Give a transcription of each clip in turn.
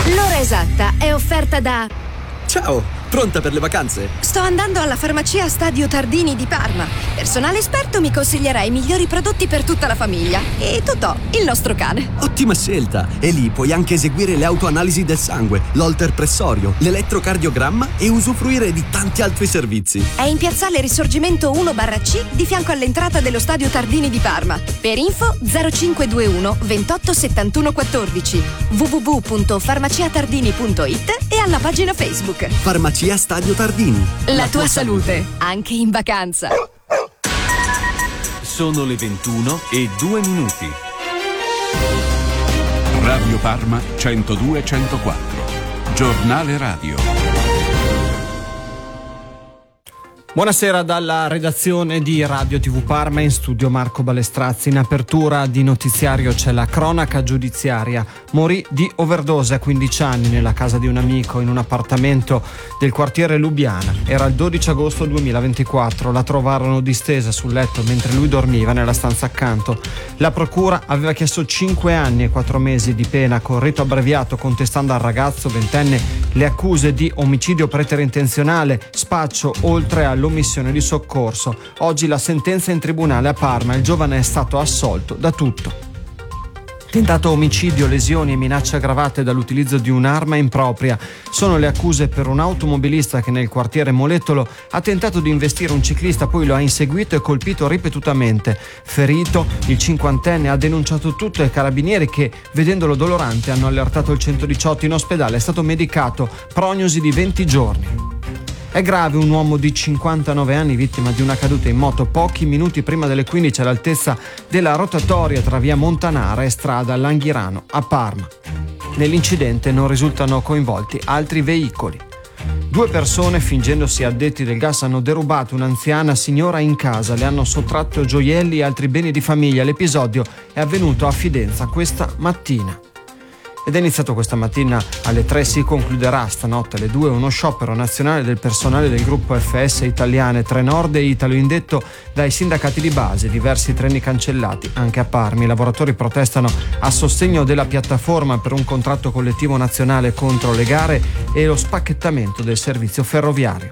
L'ora esatta è offerta da... Ciao, pronta per le vacanze? Sto andando alla farmacia Stadio Tardini di Parma. Personale esperto mi consiglierà i migliori prodotti per tutta la famiglia. E Totò, il nostro cane. Ottima scelta! E lì puoi anche eseguire le autoanalisi del sangue, l'holter pressorio, l'elettrocardiogramma e usufruire di tanti altri servizi. È in piazzale Risorgimento 1/C di fianco all'entrata dello Stadio Tardini di Parma. Per info 0521 28 71 14, www.farmaciatardini.it e alla pagina Facebook. Farmacia Stadio Tardini. La tua salute, anche in vacanza. Sono le 21:02. Radio Parma 102-104. Giornale radio. Buonasera dalla redazione di Radio TV Parma, in studio Marco Balestrazzi. In apertura di notiziario c'è la cronaca giudiziaria. Morì di overdose a 15 anni nella casa di un amico in un appartamento del quartiere Lubiana. Era il 12 agosto 2024. La trovarono distesa sul letto mentre lui dormiva nella stanza accanto. La procura aveva chiesto 5 anni e 4 mesi di pena con rito abbreviato, contestando al ragazzo ventenne le accuse di omicidio preterintenzionale, spaccio, oltre all'omissione di soccorso. Oggi la sentenza in tribunale a Parma. Il giovane è stato assolto da tutto. Tentato omicidio, lesioni e minacce aggravate dall'utilizzo di un'arma impropria sono le accuse per un automobilista che nel quartiere Molettolo ha tentato di investire un ciclista, poi lo ha inseguito e colpito ripetutamente. Ferito, il cinquantenne ha denunciato tutto ai carabinieri che, vedendolo dolorante, hanno allertato il 118. In ospedale è stato medicato, prognosi di 20 giorni. È grave un uomo di 59 anni vittima di una caduta in moto pochi minuti prima delle 15 all'altezza della rotatoria tra via Montanara e strada Langhirano a Parma. Nell'incidente non risultano coinvolti altri veicoli. 2 persone, fingendosi addetti del gas, hanno derubato un'anziana signora in casa, le hanno sottratto gioielli e altri beni di famiglia. L'episodio è avvenuto a Fidenza questa mattina. Ed è iniziato questa mattina alle 3, si concluderà stanotte alle 2 uno sciopero nazionale del personale del gruppo FS Italiane, Trenord e Italo, indetto dai sindacati di base. Diversi treni cancellati anche a Parma. I lavoratori protestano a sostegno della piattaforma per un contratto collettivo nazionale contro le gare e lo spacchettamento del servizio ferroviario.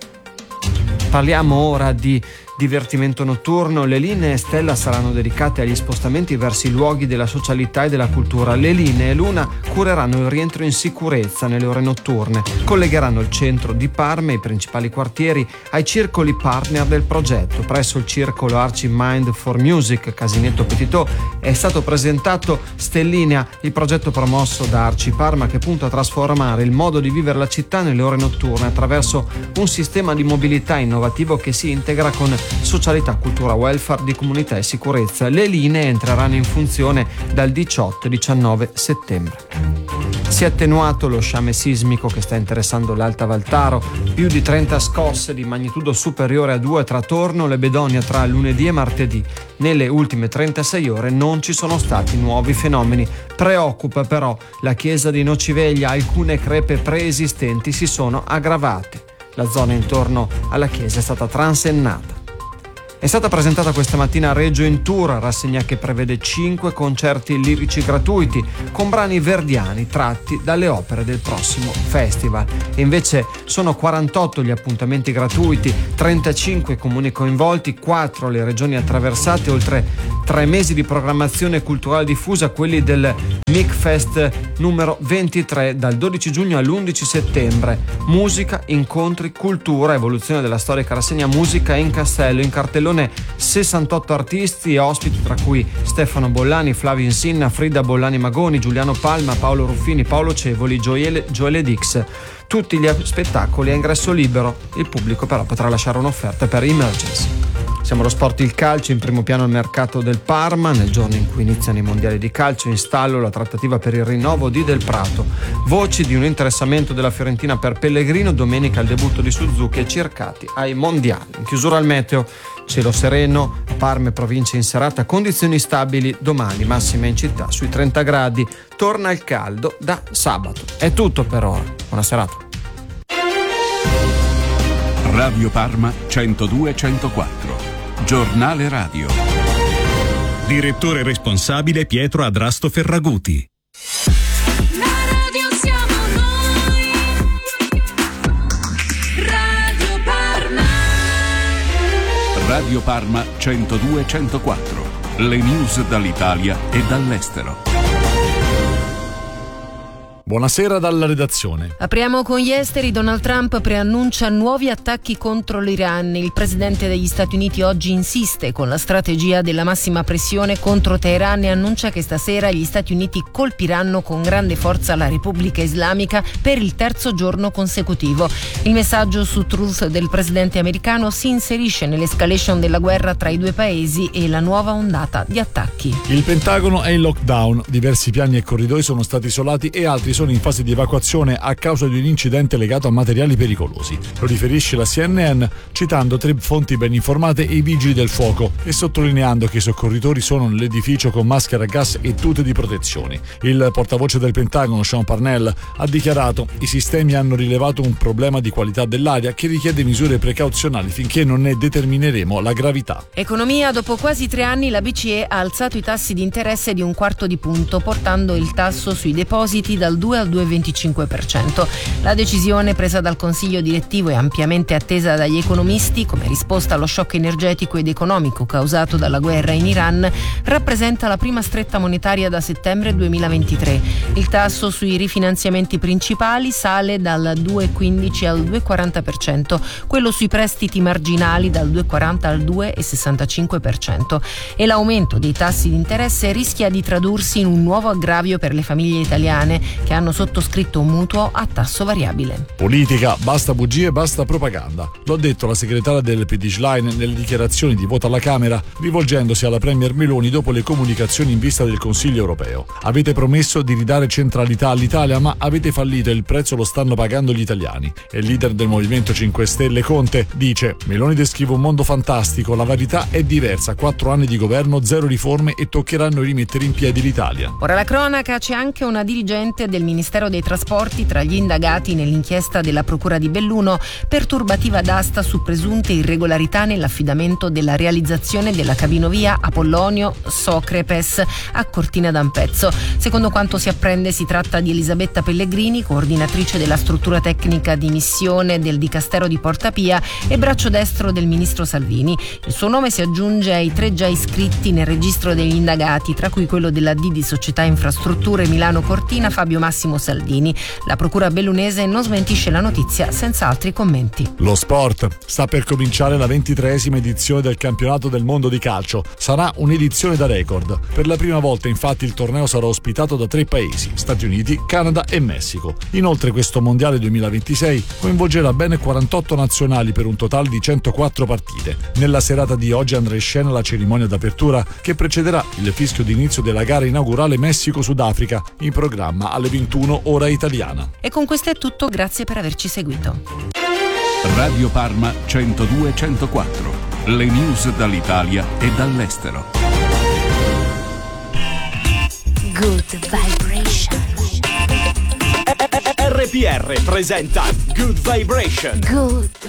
Parliamo ora di divertimento notturno. Le linee Stella saranno dedicate agli spostamenti verso i luoghi della socialità e della cultura. Le linee Luna cureranno il rientro in sicurezza nelle ore notturne, collegheranno il centro di Parma e i principali quartieri ai circoli partner del progetto. Presso il circolo Arci Mind for Music Casinetto Petitot è stato presentato Stellinea, il progetto promosso da Arci Parma che punta a trasformare il modo di vivere la città nelle ore notturne attraverso un sistema di mobilità innovativo che si integra con socialità, cultura, welfare di comunità e sicurezza. Le linee entreranno in funzione dal 18-19 settembre. Si è attenuato lo sciame sismico che sta interessando l'Alta Valtaro. Più di 30 scosse di magnitudo superiore a 2 tra Torno e Bedonia tra lunedì e martedì. Nelle ultime 36 ore non ci sono stati nuovi fenomeni. Preoccupa però la chiesa di Nociveglia. Alcune crepe preesistenti si sono aggravate. La zona intorno alla chiesa è stata transennata. È stata presentata questa mattina a Reggio in Tour, rassegna che prevede 5 concerti lirici gratuiti con brani verdiani tratti dalle opere del prossimo festival. E invece sono 48 gli appuntamenti gratuiti, 35 comuni coinvolti, 4 le regioni attraversate, oltre 3 mesi di programmazione culturale diffusa, quelli del Mic Fest numero 23 dal 12 giugno all'11 settembre. Musica, incontri, cultura, evoluzione della storica rassegna Musica in Castello. In cartellone 68 artisti e ospiti, tra cui Stefano Bollani, Flavio Insinna, Frida Bollani Magoni, Giuliano Palma, Paolo Ruffini, Paolo Cevoli, Joele Dix. Tutti gli spettacoli a ingresso libero. Il pubblico però potrà lasciare un'offerta per emergency. Siamo allo sport, il calcio, in primo piano il mercato del Parma. Nel giorno in cui iniziano i mondiali di calcio, in stallo la trattativa per il rinnovo di Del Prato. Voci di un interessamento della Fiorentina per Pellegrino. Domenica il debutto di Suzuki e cercati ai mondiali. In chiusura al meteo, cielo sereno, Parma e provincia in serata, condizioni stabili domani, massima in città sui 30 gradi. Torna il caldo da sabato. È tutto per ora. Buona serata. Radio Parma 102-104. Giornale radio. Direttore responsabile Pietro Adrasto Ferraguti. La radio siamo noi. Radio Parma 102-104. Le news dall'Italia e dall'estero. Buonasera dalla redazione. Apriamo con gli esteri. Donald Trump preannuncia nuovi attacchi contro l'Iran. Il presidente degli Stati Uniti oggi insiste con la strategia della massima pressione contro Teheran e annuncia che stasera gli Stati Uniti colpiranno con grande forza la Repubblica Islamica per il terzo giorno consecutivo. Il messaggio su Truth del presidente americano si inserisce nell'escalation della guerra tra i due paesi e la nuova ondata di attacchi. Il Pentagono è in lockdown, diversi piani e corridoi sono stati isolati e altri sono in fase di evacuazione a causa di un incidente legato a materiali pericolosi. Lo riferisce la CNN citando 3 fonti ben informate e i vigili del fuoco e sottolineando che i soccorritori sono nell'edificio con maschere a gas e tute di protezione. Il portavoce del Pentagono, Sean Parnell, ha dichiarato: i sistemi hanno rilevato un problema di qualità dell'aria che richiede misure precauzionali finché non ne determineremo la gravità. Economia. Dopo quasi 3 anni la BCE ha alzato i tassi di interesse di 1/4 punto, portando il tasso sui depositi dal 2 al 2,25%. La decisione presa dal Consiglio direttivo e ampiamente attesa dagli economisti come risposta allo shock energetico ed economico causato dalla guerra in Iran rappresenta la prima stretta monetaria da settembre 2023. Il tasso sui rifinanziamenti principali sale dal 2,15 al 2,40%, quello sui prestiti marginali dal 2,40 al 2,65% e l'aumento dei tassi di interesse rischia di tradursi in un nuovo aggravio per le famiglie italiane che hanno sottoscritto un mutuo a tasso variabile. Politica, basta bugie, basta propaganda. Lo ha detto la segretaria del PD Schlein nelle dichiarazioni di voto alla Camera, rivolgendosi alla Premier Meloni dopo le comunicazioni in vista del Consiglio europeo. Avete promesso di ridare centralità all'Italia, ma avete fallito e il prezzo lo stanno pagando gli italiani. E il leader del Movimento 5 Stelle, Conte, dice: Meloni descrive un mondo fantastico, la verità è diversa, 4 anni di governo, 0 riforme e toccheranno rimettere in piedi l'Italia. Ora la cronaca, c'è anche una dirigente del Ministero dei Trasporti tra gli indagati nell'inchiesta della Procura di Belluno per turbativa d'asta su presunte irregolarità nell'affidamento della realizzazione della cabinovia Apollonio-Socrepes a Cortina d'Ampezzo. Secondo quanto si apprende si tratta di Elisabetta Pellegrini, coordinatrice della struttura tecnica di missione del Dicastero di Porta Pia e braccio destro del ministro Salvini. Il suo nome si aggiunge ai 3 già iscritti nel registro degli indagati, tra cui quello della D di Società Infrastrutture Milano Cortina Fabio Massimo Saldini. La procura bellunese non smentisce la notizia senza altri commenti. Lo sport. Sta per cominciare la 23esima edizione del campionato del mondo di calcio. Sarà un'edizione da record. Per la prima volta infatti il torneo sarà ospitato da 3 paesi: Stati Uniti, Canada e Messico. Inoltre questo mondiale 2026 coinvolgerà ben 48 nazionali per un totale di 104 partite. Nella serata di oggi andrà in scena la cerimonia d'apertura che precederà il fischio d'inizio della gara inaugurale Messico-Sudafrica, in programma alle 21 ora italiana. E con questo è tutto, grazie per averci seguito. Radio Parma 102-104. Le news dall'Italia e dall'estero. Good Vibration. RPR presenta Good Vibration. Good